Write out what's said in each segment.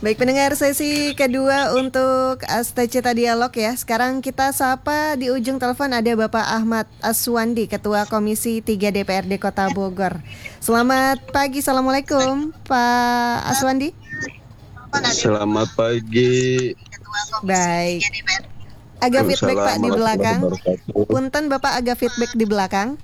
Baik pendengar, sesi kedua untuk Astacita Dialog ya. Sekarang kita sapa di ujung telepon ada Bapak Ahmad Aswandi, Ketua Komisi 3 DPRD Kota Bogor. Selamat pagi, Assalamualaikum Pak Aswandi. Selamat pagi. Baik. Agak feedback Pak di belakang. Punten Bapak, agak feedback di belakang.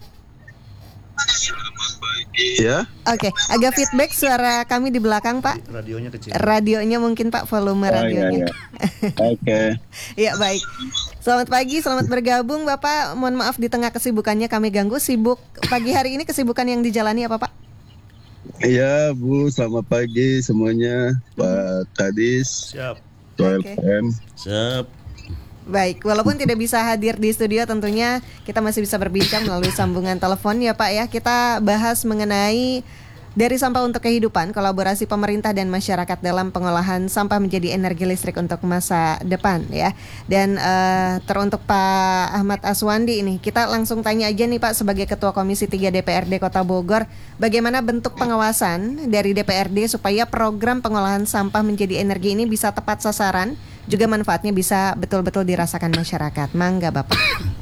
Ya. Oke, agak feedback suara kami di belakang Pak. Radionya kecil. Radionya mungkin Pak, volume radionya. Oke. Ya baik. Selamat pagi, selamat bergabung Bapak. Mohon maaf di tengah kesibukannya kami ganggu. Sibuk pagi hari ini, kesibukan yang dijalani apa Pak? Iya Bu, selamat pagi semuanya. Pak Kadis. Siap. Oke. Siap. Baik, walaupun tidak bisa hadir di studio, tentunya kita masih bisa berbincang melalui sambungan telepon ya Pak ya. Kita bahas mengenai dari sampah untuk kehidupan, kolaborasi pemerintah dan masyarakat dalam pengolahan sampah menjadi energi listrik untuk masa depan ya. Dan teruntuk Pak Ahmad Aswandi ini, kita langsung tanya aja nih Pak sebagai Ketua Komisi 3 DPRD Kota Bogor, bagaimana bentuk pengawasan dari DPRD supaya program pengolahan sampah menjadi energi ini bisa tepat sasaran, juga manfaatnya bisa betul-betul dirasakan masyarakat. Mangga Bapak.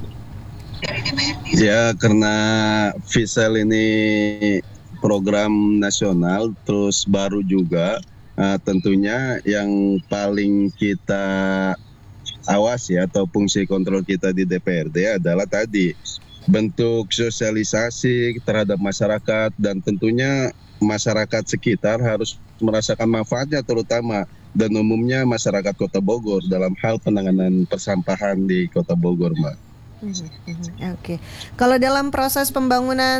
Ya, karena Visel ini program nasional, terus baru juga, tentunya yang paling kita awasi atau fungsi kontrol kita di DPRD adalah tadi bentuk sosialisasi terhadap masyarakat, dan tentunya masyarakat sekitar harus merasakan manfaatnya, terutama dan umumnya masyarakat Kota Bogor dalam hal penanganan persampahan di Kota Bogor, Mbak. Oke. Kalau dalam proses pembangunan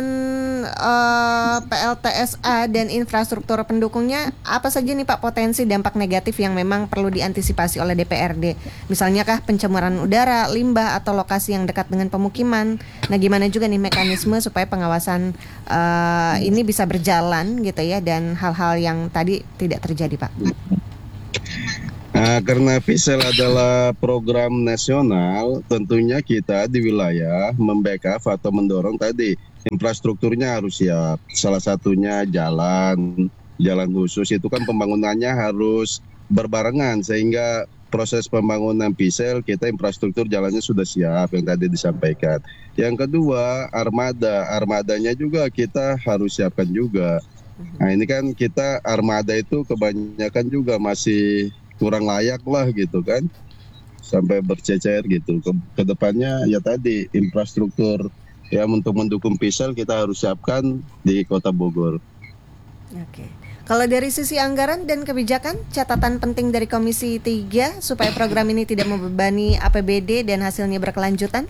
PLTSA dan infrastruktur pendukungnya, apa saja nih Pak potensi dampak negatif yang memang perlu diantisipasi oleh DPRD? Misalnya kah pencemaran udara, limbah, atau lokasi yang dekat dengan pemukiman? Nah, gimana juga nih mekanisme supaya pengawasan ini bisa berjalan gitu ya, dan hal-hal yang tadi tidak terjadi Pak? Karena Visel adalah program nasional, tentunya kita di wilayah membackup atau mendorong tadi infrastrukturnya harus siap. Salah satunya jalan khusus itu kan pembangunannya harus berbarengan, sehingga proses pembangunan Visel kita infrastruktur jalannya sudah siap yang tadi disampaikan. Yang kedua, armadanya juga kita harus siapkan juga. Nah, ini kan kita armada itu kebanyakan juga masih kurang layak lah gitu kan, sampai bercecer gitu. Kedepannya ya tadi infrastruktur ya untuk mendukung Visel kita harus siapkan di Kota Bogor. Oke. Kalau dari sisi anggaran dan kebijakan, catatan penting dari Komisi 3 supaya program ini tidak membebani APBD dan hasilnya berkelanjutan?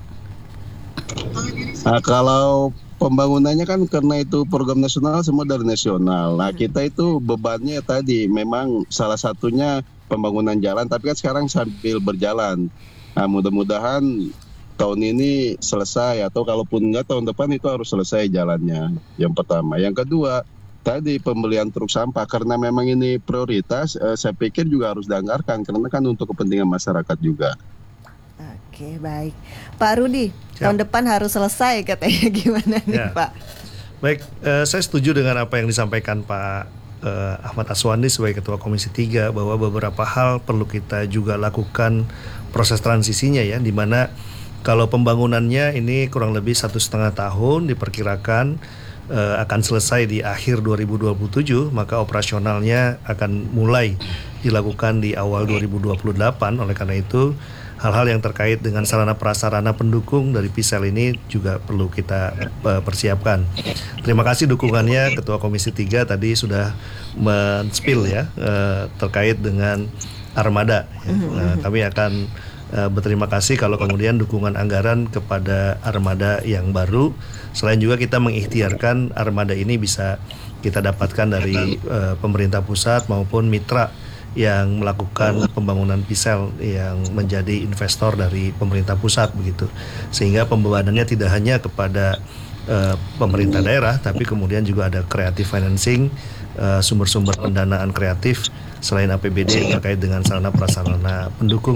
Kalau pembangunannya kan karena itu program nasional, semua dari nasional. Nah, kita itu bebannya tadi memang salah satunya pembangunan jalan, tapi kan sekarang sambil berjalan. Nah, mudah-mudahan tahun ini selesai, atau kalaupun enggak tahun depan itu harus selesai jalannya. Yang pertama. Yang kedua, tadi pembelian truk sampah, karena memang ini prioritas, saya pikir juga harus dianggarkan karena kan untuk kepentingan masyarakat juga. Oke, baik. Pak Rudi, tahun depan harus selesai katanya, gimana nih Pak? Baik, saya setuju dengan apa yang disampaikan Pak Ahmad Aswandi sebagai Ketua Komisi 3, bahwa beberapa hal perlu kita juga lakukan proses transisinya ya, di mana kalau pembangunannya ini kurang lebih 1,5 tahun diperkirakan akan selesai di akhir 2027, maka operasionalnya akan mulai dilakukan di awal 2028. Oleh karena itu hal-hal yang terkait dengan sarana prasarana pendukung dari Visel ini juga perlu kita persiapkan. Terima kasih dukungannya Ketua Komisi 3 tadi sudah men-spill ya terkait dengan armada. Kami akan berterima kasih kalau kemudian dukungan anggaran kepada armada yang baru. Selain juga kita mengikhtiarkan armada ini bisa kita dapatkan dari pemerintah pusat maupun mitra yang melakukan pembangunan Visel yang menjadi investor dari pemerintah pusat begitu, sehingga pembebanannya tidak hanya kepada pemerintah daerah, tapi kemudian juga ada creative financing, sumber-sumber pendanaan kreatif selain APBD terkait dengan sarana prasarana pendukung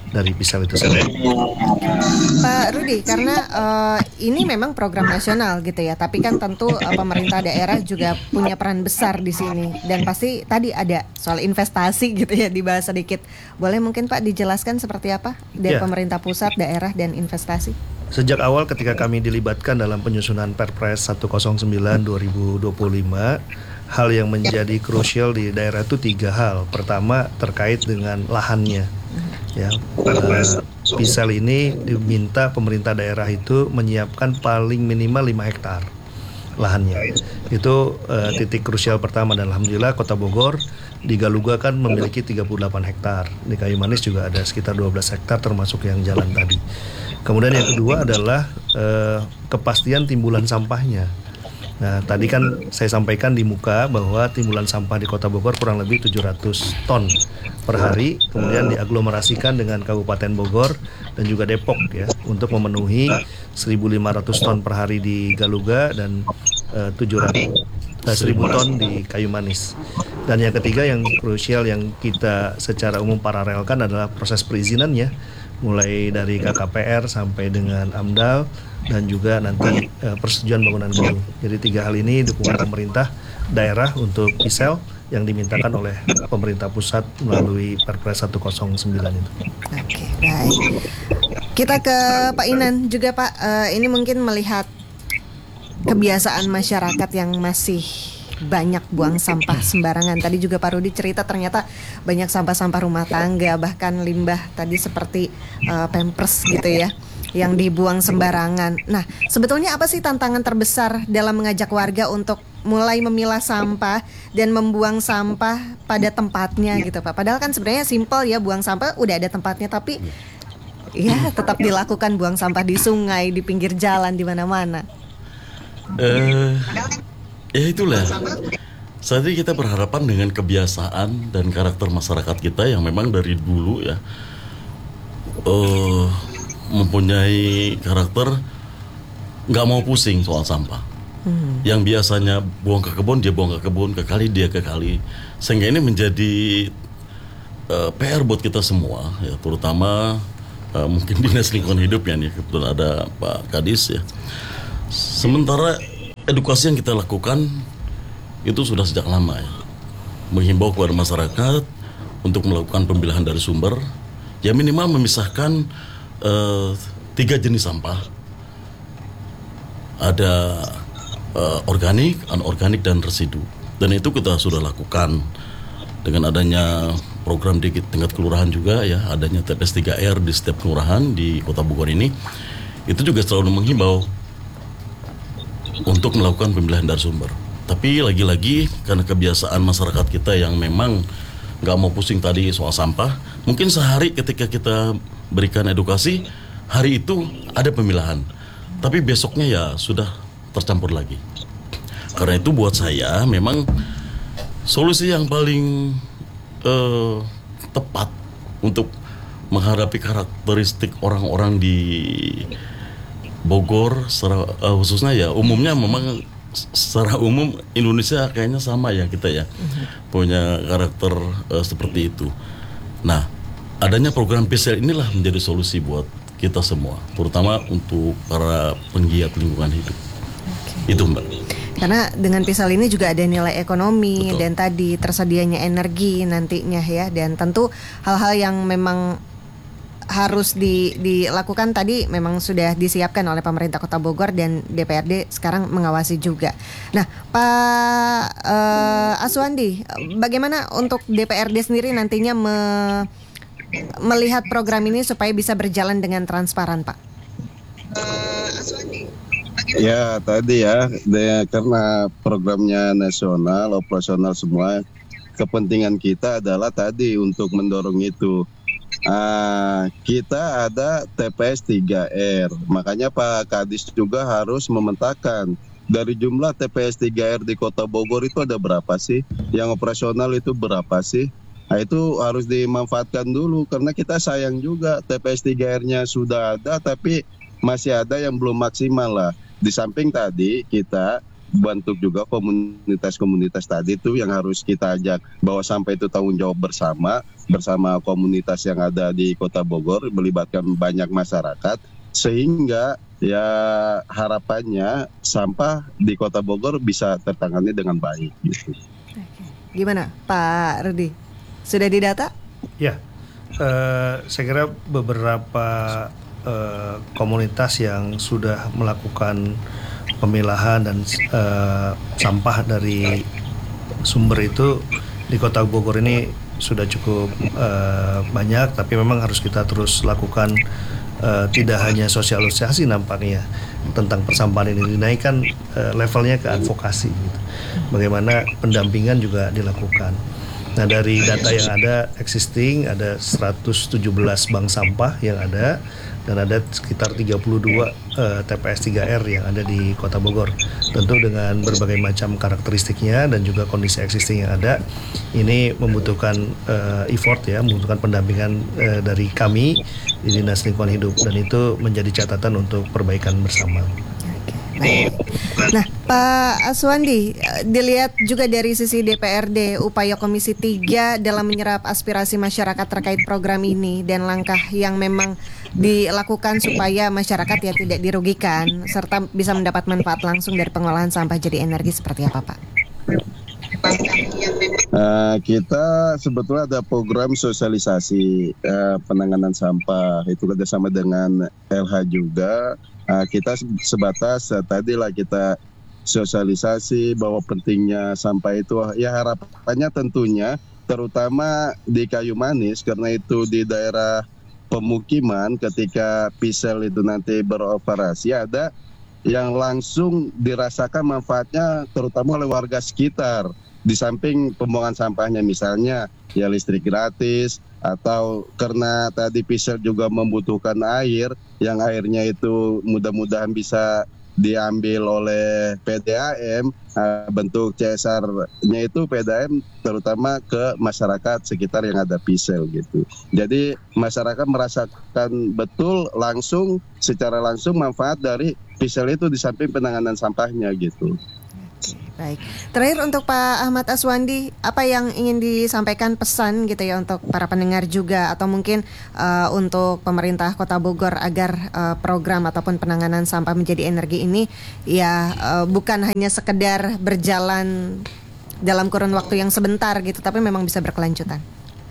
dari Pisel itu sendiri. Pak Rudi, karena ini memang program nasional gitu ya, tapi kan tentu pemerintah daerah juga punya peran besar di sini, dan pasti tadi ada soal investasi gitu ya, dibahas sedikit. Boleh mungkin Pak dijelaskan seperti apa dari pemerintah pusat, daerah, dan investasi? Sejak awal ketika kami dilibatkan dalam penyusunan Perpres 109/2025, hal yang menjadi krusial di daerah itu 3 hal. Pertama, terkait dengan lahannya. Ya, Pisel ini diminta pemerintah daerah itu menyiapkan paling minimal 5 hektar lahannya. Itu titik krusial pertama, dan alhamdulillah Kota Bogor di Galuga kan memiliki 38 hektar. Di Kayu Manis juga ada sekitar 12 hektar termasuk yang jalan tadi. Kemudian yang kedua adalah kepastian timbulan sampahnya. Nah, tadi kan saya sampaikan di muka bahwa timbulan sampah di Kota Bogor kurang lebih 700 ton per hari, kemudian diaglomerasikan dengan Kabupaten Bogor dan juga Depok ya, untuk memenuhi 1.500 ton per hari di Galuga dan 1.000 ton di Kayu Manis. Dan yang ketiga yang krusial yang kita secara umum paralelkan adalah proses perizinannya, mulai dari KKPR sampai dengan AMDAL dan juga nanti persetujuan bangunan baru. Jadi 3 hal ini dukungan pemerintah daerah untuk Pisel yang dimintakan oleh pemerintah pusat melalui Perpres 109 itu. Oke, baik. Kita ke Pak Inan juga Pak. Ini mungkin melihat kebiasaan masyarakat yang masih banyak buang sampah sembarangan. Tadi juga Pak Rudi cerita ternyata banyak sampah-sampah rumah tangga, bahkan limbah tadi seperti pampers gitu ya, yang dibuang sembarangan. Nah, sebetulnya apa sih tantangan terbesar dalam mengajak warga untuk mulai memilah sampah dan membuang sampah pada tempatnya gitu Pak? Padahal kan sebenarnya simpel ya, buang sampah udah ada tempatnya, tapi ya tetap dilakukan buang sampah di sungai, di pinggir jalan, di mana-mana. Ya itulah. Saat ini kita berhadapan dengan kebiasaan dan karakter masyarakat kita yang memang dari dulu ya mempunyai karakter nggak mau pusing soal sampah. Yang biasanya buang ke kebun, dia buang ke kebun, ke kali dia ke kali. Sehingga ini menjadi PR buat kita semua ya, terutama mungkin Dinas Lingkungan Hidup ya nih, kebetulan ada Pak Kadis ya. Sementara edukasi yang kita lakukan itu sudah sejak lama ya, menghimbau kepada masyarakat untuk melakukan pemilahan dari sumber, ya minimal memisahkan 3 jenis sampah. Ada organik, anorganik, dan residu. Dan itu kita sudah lakukan dengan adanya program di tingkat kelurahan juga ya, adanya TPS 3R di setiap kelurahan di Kota Bogor ini. Itu juga selalu menghimbau untuk melakukan pemilahan dari sumber. Tapi lagi-lagi karena kebiasaan masyarakat kita yang memang nggak mau pusing tadi soal sampah, mungkin sehari ketika kita berikan edukasi, hari itu ada pemilahan, tapi besoknya ya sudah tercampur lagi. Karena itu buat saya memang solusi yang paling tepat untuk menghadapi karakteristik orang-orang di Bogor khususnya ya, umumnya memang secara umum Indonesia kayaknya sama ya kita ya, punya karakter seperti itu. Nah, adanya program Pisel inilah menjadi solusi buat kita semua, terutama untuk para penggiat lingkungan hidup. Itu Mbak. Karena dengan Pisel ini juga ada nilai ekonomi. Betul. Dan tadi tersedianya energi nantinya ya, dan tentu hal-hal yang memang harus dilakukan tadi memang sudah disiapkan oleh pemerintah Kota Bogor dan DPRD sekarang mengawasi juga. Nah, Pak Aswandi, bagaimana untuk DPRD sendiri nantinya melihat program ini supaya bisa berjalan dengan transparan, Pak? Ya tadi ya, karena programnya nasional, operasional semua, kepentingan kita adalah tadi untuk mendorong itu. Kita ada TPS 3R, makanya Pak Kadis juga harus memetakan dari jumlah TPS 3R di Kota Bogor itu ada berapa sih, yang operasional itu berapa sih. Nah, itu harus dimanfaatkan dulu, karena kita sayang juga TPS 3R-nya sudah ada tapi masih ada yang belum maksimal lah. Di samping tadi kita bentuk juga komunitas-komunitas tadi itu yang harus kita ajak bahwa sampah itu tanggung jawab bersama komunitas yang ada di Kota Bogor, melibatkan banyak masyarakat, sehingga ya harapannya sampah di Kota Bogor bisa tertangani dengan baik gitu. Gimana Pak Rudi? Sudah didata? Ya, saya kira beberapa komunitas yang sudah melakukan pemilahan dan sampah dari sumber itu di Kota Bogor ini sudah cukup banyak, tapi memang harus kita terus lakukan, tidak hanya sosialisasi nampaknya tentang persampahan ini, dinaikkan levelnya ke advokasi gitu. Bagaimana pendampingan juga dilakukan. Nah, dari data yang ada existing ada 117 bank sampah yang ada, dan ada sekitar 32 TPS 3R yang ada di Kota Bogor. Tentu dengan berbagai macam karakteristiknya dan juga kondisi existing yang ada, ini membutuhkan effort ya, membutuhkan pendampingan dari kami di Dinas Lingkungan Hidup, dan itu menjadi catatan untuk perbaikan bersama. Baik. Nah, Pak Aswandi, dilihat juga dari sisi DPRD, upaya Komisi 3 dalam menyerap aspirasi masyarakat terkait program ini dan langkah yang memang dilakukan supaya masyarakat ya tidak dirugikan serta bisa mendapat manfaat langsung dari pengolahan sampah jadi energi, seperti apa, Pak? Kita sebetulnya ada program sosialisasi penanganan sampah, itu kerjasama dengan LH juga. Kita sebatas tadilah kita sosialisasi bahwa pentingnya sampah itu, ya harapannya tentunya terutama di Kayu Manis, karena itu di daerah pemukiman. Ketika Pisel itu nanti beroperasi, ada yang langsung dirasakan manfaatnya terutama oleh warga sekitar. Di samping pembuangan sampahnya, misalnya ya listrik gratis, atau karena tadi Pisel juga membutuhkan air, yang airnya itu mudah-mudahan bisa diambil oleh PDAM, bentuk CSR-nya itu PDAM terutama ke masyarakat sekitar yang ada Pisel gitu. Jadi masyarakat merasakan betul langsung, secara langsung manfaat dari Pisel itu di samping penanganan sampahnya gitu. Baik. Terakhir untuk Pak Ahmad Aswandi, apa yang ingin disampaikan pesan gitu ya untuk para pendengar juga, atau mungkin untuk pemerintah Kota Bogor agar program ataupun penanganan sampah menjadi energi ini ya bukan hanya sekedar berjalan dalam kurun waktu yang sebentar gitu, tapi memang bisa berkelanjutan.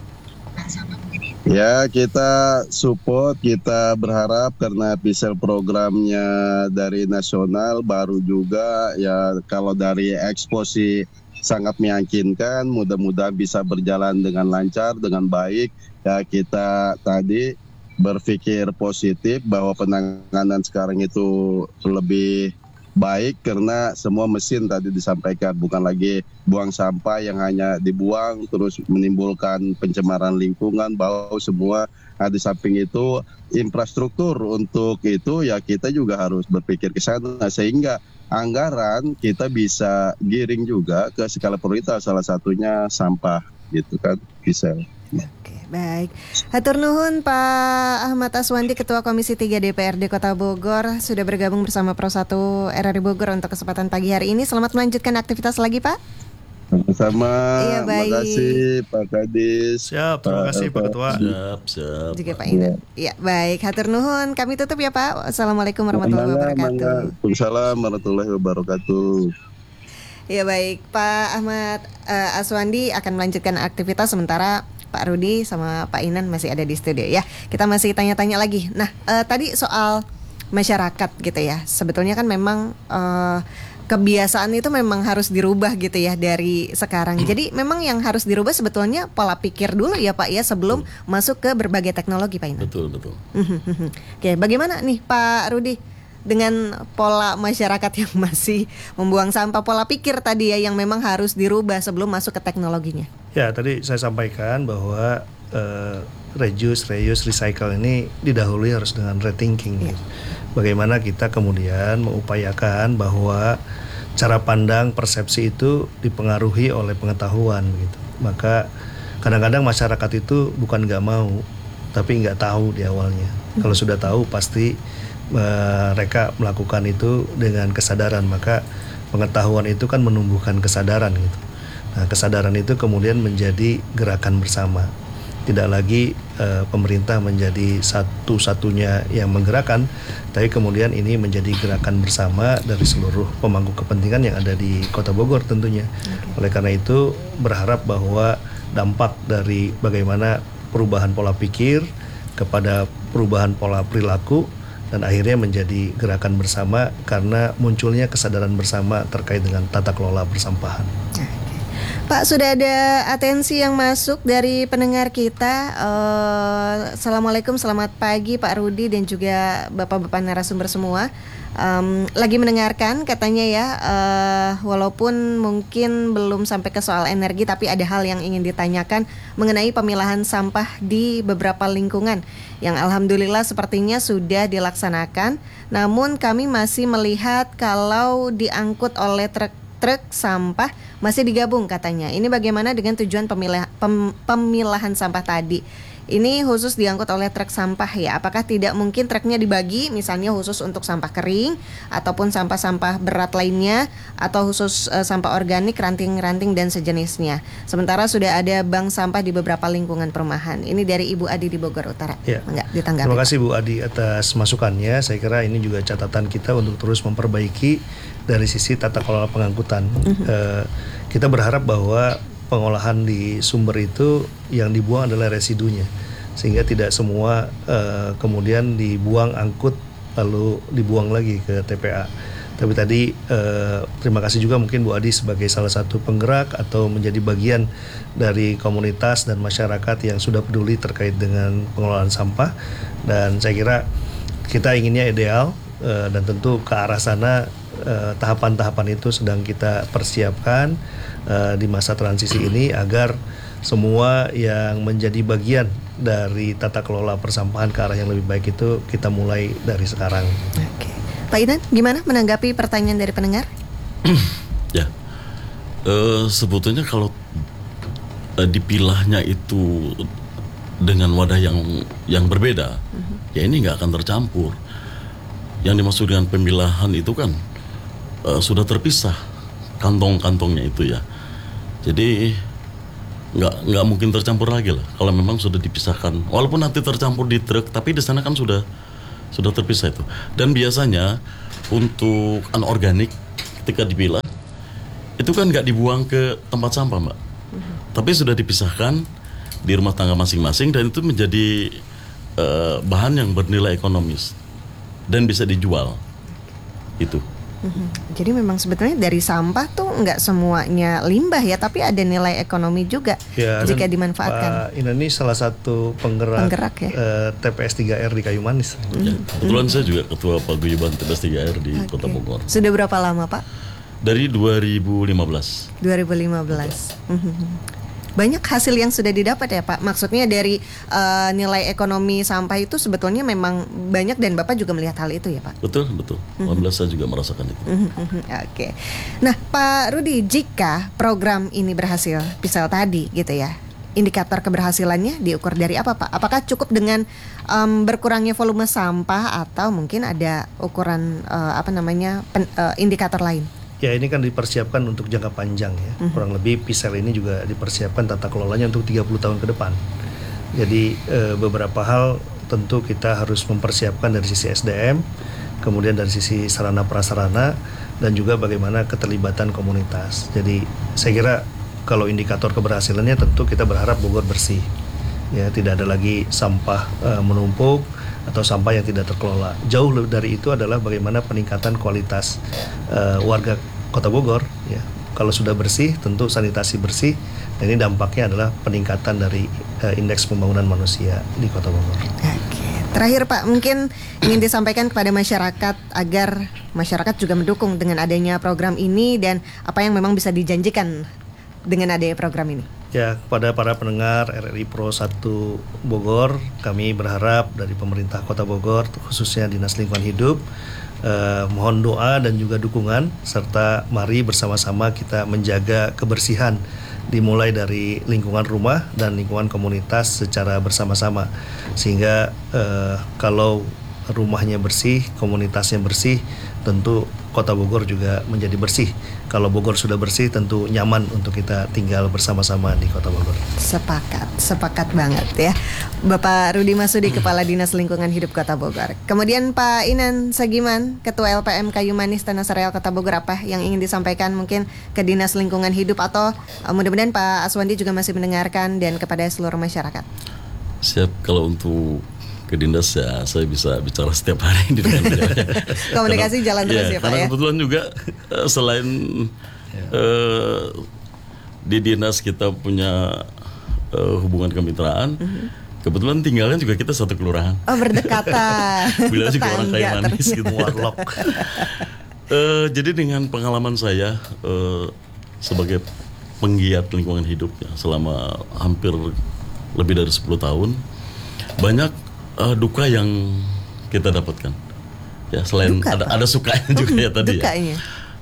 Ya, kita support, kita berharap karena Pisel programnya dari nasional baru juga ya, kalau dari eksposi sangat meyakinkan, mudah-mudahan bisa berjalan dengan lancar, dengan baik. Ya, kita tadi berpikir positif bahwa penanganan sekarang itu lebih baik karena semua mesin tadi disampaikan, bukan lagi buang sampah yang hanya dibuang terus menimbulkan pencemaran lingkungan, bau semua. Nah, di samping itu infrastruktur untuk itu ya kita juga harus berpikir ke sana, sehingga anggaran kita bisa giring juga ke skala prioritas, salah satunya sampah gitu kan, bisa. Oke, baik. Hatur nuhun Pak Ahmad Aswandi, Ketua Komisi 3 DPRD Kota Bogor, sudah bergabung bersama Pro 1 RRI Bogor untuk kesempatan pagi hari ini. Selamat melanjutkan aktivitas lagi, Pak. Sama-sama. Iya, baik. Terima kasih Pak Kadis. Siap, terima kasih Pak Ketua. Siap. Juga Pak Inan. Iya, baik. Hatur nuhun. Kami tutup ya, Pak. Assalamualaikum warahmatullahi wabarakatuh. Waalaikumsalam warahmatullahi wabarakatuh. Ya, baik. Pak Ahmad Aswandi akan melanjutkan aktivitas, sementara Pak Rudi sama Pak Inan masih ada di studio ya. Kita masih tanya-tanya lagi. Nah, tadi soal masyarakat gitu ya. Sebetulnya kan memang kebiasaan itu memang harus dirubah gitu ya dari sekarang. Jadi memang yang harus dirubah sebetulnya pola pikir dulu ya Pak ya, sebelum masuk ke berbagai teknologi, Pak Inan. Betul. Oke, bagaimana nih Pak Rudi dengan pola masyarakat yang masih membuang sampah, pola pikir tadi ya yang memang harus dirubah sebelum masuk ke teknologinya? Ya, tadi saya sampaikan bahwa reuse, recycle ini didahului harus dengan rethinking. Ya. Bagaimana kita kemudian mengupayakan bahwa cara pandang, persepsi itu dipengaruhi oleh pengetahuan gitu. Maka kadang-kadang masyarakat itu bukan nggak mau, tapi nggak tahu di awalnya. Kalau sudah tahu pasti mereka melakukan itu dengan kesadaran. Maka pengetahuan itu kan menumbuhkan kesadaran gitu. Nah, kesadaran itu kemudian menjadi gerakan bersama. Tidak lagi pemerintah menjadi satu-satunya yang menggerakkan, tapi kemudian ini menjadi gerakan bersama dari seluruh pemangku kepentingan yang ada di Kota Bogor tentunya. Oleh karena itu berharap bahwa dampak dari bagaimana perubahan pola pikir kepada perubahan pola perilaku dan akhirnya menjadi gerakan bersama karena munculnya kesadaran bersama terkait dengan tata kelola persampahan. Pak, sudah ada atensi yang masuk dari pendengar kita. Assalamualaikum, selamat pagi Pak Rudi dan juga bapak-bapak narasumber semua. Lagi mendengarkan katanya ya, walaupun mungkin belum sampai ke soal energi, tapi ada hal yang ingin ditanyakan mengenai pemilahan sampah di beberapa lingkungan yang alhamdulillah sepertinya sudah dilaksanakan. Namun kami masih melihat kalau diangkut oleh truk sampah masih digabung katanya. Ini bagaimana dengan tujuan pemilahan sampah tadi? Ini khusus diangkut oleh truk sampah ya. Apakah tidak mungkin truknya dibagi misalnya khusus untuk sampah kering ataupun sampah-sampah berat lainnya atau khusus sampah organik, ranting-ranting dan sejenisnya. Sementara sudah ada bank sampah di beberapa lingkungan perumahan. Ini dari Ibu Adi di Bogor Utara. Ya. Enggak ditanggapi. Terima kasih Bu Adi atas masukannya. Saya kira ini juga catatan kita untuk terus memperbaiki dari sisi tata kelola pengangkutan. Kita berharap bahwa pengolahan di sumber itu yang dibuang adalah residunya, sehingga tidak semua kemudian dibuang angkut lalu dibuang lagi ke TPA. Tapi tadi terima kasih juga mungkin Bu Adi sebagai salah satu penggerak atau menjadi bagian dari komunitas dan masyarakat yang sudah peduli terkait dengan pengelolaan sampah, dan saya kira kita inginnya ideal dan tentu ke arah sana. Tahapan-tahapan itu sedang kita persiapkan di masa transisi ini agar semua yang menjadi bagian dari tata kelola persampahan ke arah yang lebih baik itu kita mulai dari sekarang. Oke. Pak Idan, gimana menanggapi pertanyaan dari pendengar? Ya, sebetulnya kalau dipilahnya itu dengan wadah yang berbeda, ya ini nggak akan tercampur. Yang dimaksud dengan pemilahan itu kan sudah terpisah kantong-kantongnya itu ya. Jadi nggak mungkin tercampur lagi lah kalau memang sudah dipisahkan. Walaupun nanti tercampur di truk, tapi di sana kan sudah terpisah itu. Dan biasanya untuk anorganik ketika dipilah itu kan nggak dibuang ke tempat sampah, Mbak. Tapi sudah dipisahkan di rumah tangga masing-masing dan itu menjadi bahan yang bernilai ekonomis dan bisa dijual itu. Jadi memang sebetulnya dari sampah tuh nggak semuanya limbah ya, tapi ada nilai ekonomi juga ya, jika dimanfaatkan. Pak Ina ini salah satu penggerak ya? TPS 3R di Kayu Manis. Ya, kebetulan saya juga ketua paguyuban TPS 3R di Kota Bogor. Sudah berapa lama Pak? Dari 2015. 2015. Banyak hasil yang sudah didapat ya Pak. Maksudnya dari nilai ekonomi sampah itu sebetulnya memang banyak dan Bapak juga melihat hal itu ya Pak. Betul. Alhamdulillah saya juga merasakan itu. Oke. Nah Pak Rudi, jika program ini berhasil, misal tadi gitu ya, indikator keberhasilannya diukur dari apa Pak? Apakah cukup dengan berkurangnya volume sampah atau mungkin ada ukuran indikator lain? Ya ini kan dipersiapkan untuk jangka panjang ya. Kurang lebih PISEL ini juga dipersiapkan tata kelolanya untuk 30 tahun ke depan. Jadi beberapa hal tentu kita harus mempersiapkan dari sisi SDM, kemudian dari sisi sarana prasarana dan juga bagaimana keterlibatan komunitas. Jadi saya kira kalau indikator keberhasilannya tentu kita berharap Bogor bersih. Ya, tidak ada lagi sampah menumpuk atau sampah yang tidak terkelola. Jauh lebih dari itu adalah bagaimana peningkatan kualitas warga Kota Bogor. Ya, kalau sudah bersih, tentu sanitasi bersih. Dan ini dampaknya adalah peningkatan dari indeks pembangunan manusia di Kota Bogor. Oke. Terakhir Pak, mungkin ingin disampaikan kepada masyarakat agar masyarakat juga mendukung dengan adanya program ini dan apa yang memang bisa dijanjikan dengan adanya program ini. Ya, kepada para pendengar RRI Pro 1 Bogor, kami berharap dari pemerintah Kota Bogor, khususnya Dinas Lingkungan Hidup, mohon doa dan juga dukungan, serta mari bersama-sama kita menjaga kebersihan, dimulai dari lingkungan rumah dan lingkungan komunitas secara bersama-sama. Sehingga kalau rumahnya bersih, komunitasnya bersih, tentu Kota Bogor juga menjadi bersih. Kalau Bogor sudah bersih, tentu nyaman untuk kita tinggal bersama-sama di Kota Bogor. Sepakat banget ya. Bapak Rudi Masudi, Kepala Dinas Lingkungan Hidup Kota Bogor. Kemudian Pak Inan Sagiman, Ketua LPM Kayu Manis Tanah Sareal Kota Bogor, apa yang ingin disampaikan mungkin ke Dinas Lingkungan Hidup atau mudah-mudahan Pak Aswandi juga masih mendengarkan dan kepada seluruh masyarakat. Siap, kalau untuk ke dinas ya saya bisa bicara setiap hari di dengan beliau. Komunikasi jalan terus ya Pak karena ya. kebetulan juga selain di dinas kita punya hubungan kemitraan, kebetulan tinggalnya juga kita satu kelurahan. Oh, berdekatan. Beliau juga orang Kayu Manis gitu, Warlock. Jadi dengan pengalaman saya sebagai penggiat lingkungan hidup ya, selama hampir lebih dari 10 tahun, banyak duka yang kita dapatkan. Ya, selain duka, ada sukanya juga ya tadi dukanya.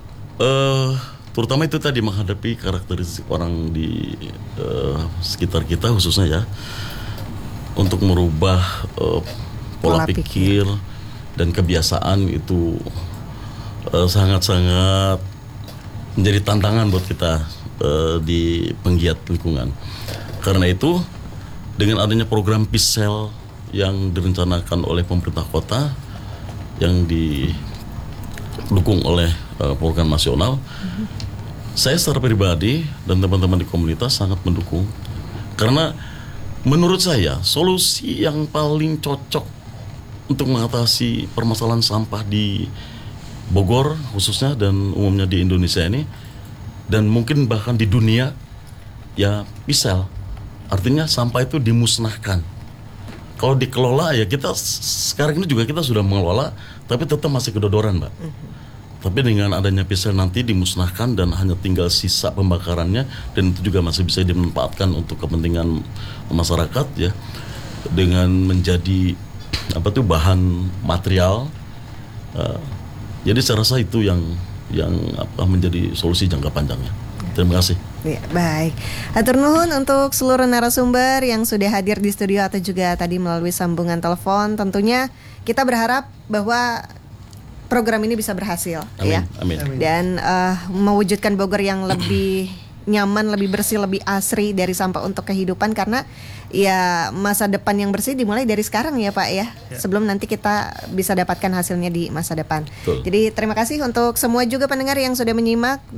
Terutama itu tadi menghadapi karakteristik orang di sekitar kita khususnya ya, untuk merubah pola pikir dan kebiasaan itu sangat-sangat menjadi tantangan buat kita di penggiat lingkungan. Karena itu dengan adanya program Peacecell yang direncanakan oleh pemerintah kota, yang didukung oleh program nasional, saya secara pribadi dan teman-teman di komunitas sangat mendukung. Karena menurut saya solusi yang paling cocok untuk mengatasi permasalahan sampah di Bogor khususnya dan umumnya di Indonesia ini, dan mungkin bahkan di dunia, ya Peacecell. Artinya sampah itu dimusnahkan. Kalau dikelola ya, kita sekarang ini juga kita sudah mengelola, tapi tetap masih kedodoran, Mbak. Tapi dengan adanya Peacecell nanti dimusnahkan dan hanya tinggal sisa pembakarannya, dan itu juga masih bisa dimanfaatkan untuk kepentingan masyarakat ya, dengan menjadi bahan material. Jadi saya rasa itu yang menjadi solusi jangka panjangnya. Terima kasih. Ya, baik. Hatur nuhun untuk seluruh narasumber yang sudah hadir di studio atau juga tadi melalui sambungan telepon. Tentunya kita berharap bahwa program ini bisa berhasil. Amin, ya. amin. Dan mewujudkan Bogor yang lebih nyaman, lebih bersih, lebih asri dari sampah untuk kehidupan, karena ya masa depan yang bersih dimulai dari sekarang ya Pak ya. Sebelum nanti kita bisa dapatkan hasilnya di masa depan. Betul. Jadi terima kasih untuk semua juga pendengar yang sudah menyimak.